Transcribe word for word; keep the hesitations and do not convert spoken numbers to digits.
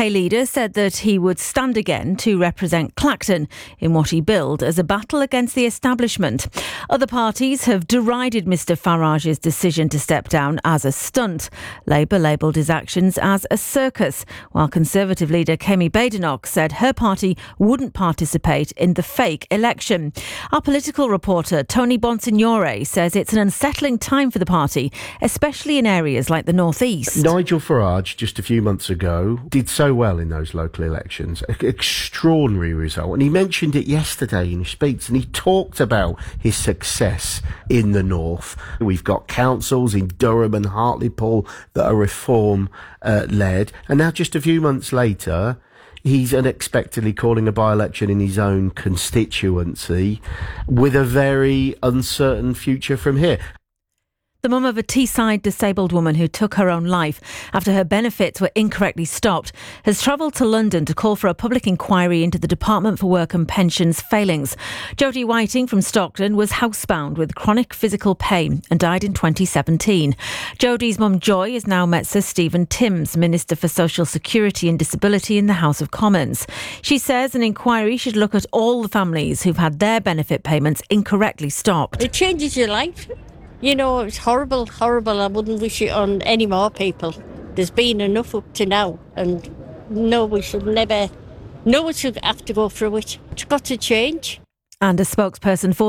K leader said that he would stand again to represent Clacton in what he billed as a battle against the establishment. Other parties have derided Mr Farage's decision to step down as a stunt. Labour labelled his actions as a circus, while Conservative leader Kemi Badenoch said her party wouldn't participate in the fake election. Our political reporter Tony Bonsignore says it's an unsettling time for the party, especially in areas like the North East. Nigel Farage, just a few months ago, did so well in those local elections. An extraordinary result. And he mentioned it yesterday in his speech, and he talked about his success in the North. We've got councils in Durham and Hartlepool that are reform-led. Uh, and now just a few months later, he's unexpectedly calling a by-election in his own constituency with a very uncertain future from here. The mum of a Teesside disabled woman who took her own life after her benefits were incorrectly stopped has travelled to London to call for a public inquiry into the Department for Work and Pensions failings. Jodie Whiting from Stockton was housebound with chronic physical pain and died in twenty seventeen. Jodie's mum Joy has now met Sir Stephen Timms, Minister for Social Security and Disability in the House of Commons. She says an inquiry should look at all the families who've had their benefit payments incorrectly stopped. It changes your life. You know, it's horrible, horrible. I wouldn't wish it on any more people. There's been enough up to now, and no, we should never, no one should have to go through it. It's got to change. And a spokesperson for